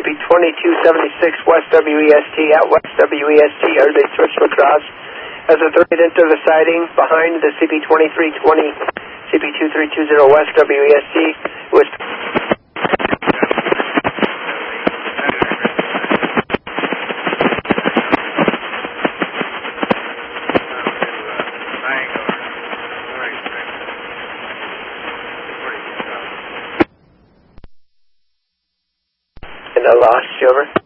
CP2276 West WEST at West WEST as they switched across. As a third into the siding behind the CP2320, CP2320 West WEST was... And I lost you, over.